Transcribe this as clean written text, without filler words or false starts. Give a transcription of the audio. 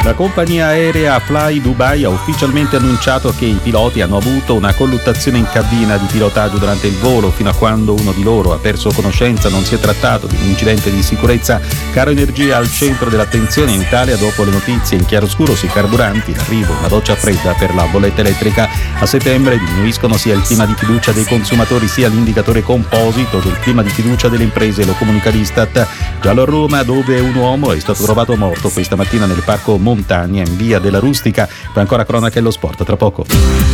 La compagnia aerea Fly Dubai ha ufficialmente annunciato che i piloti hanno avuto una colluttazione in cabina di pilotaggio durante il volo, fino a quando uno di loro ha perso conoscenza. Non si è trattato di un incidente di sicurezza. Caro energia al centro dell'attenzione in Italia dopo le notizie in chiaroscuro sui carburanti, l'arrivo una doccia fredda per la bolletta elettrica. A settembre diminuiscono sia il clima di fiducia dei consumatori sia l'indicatore composito del clima di fiducia delle imprese, lo comunica l'Istat. Giallo a Roma, dove un uomo è stato trovato morto questa mattina nel parco Montagna in via della Rustica. Poi ancora cronache allo sport, tra poco.